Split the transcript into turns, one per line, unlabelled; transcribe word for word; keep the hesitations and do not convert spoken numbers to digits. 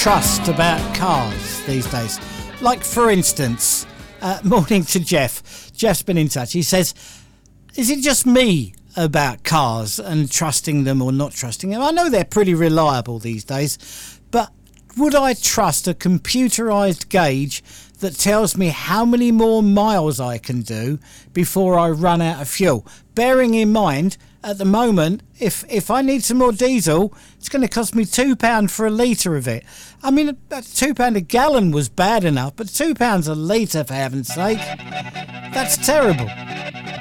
trust about cars these days? Like, for instance, uh, morning to Jeff. Jeff's been in touch. He says, is it just me about cars and trusting them or not trusting them? I know they're pretty reliable these days, but would I trust a computerised gauge that tells me how many more miles I can do before I run out of fuel? Bearing in mind, at the moment, if if I need some more diesel, it's going to cost me two pounds for a litre of it. I mean, two pounds a gallon was bad enough, but two pounds a litre, for heaven's sake, that's terrible.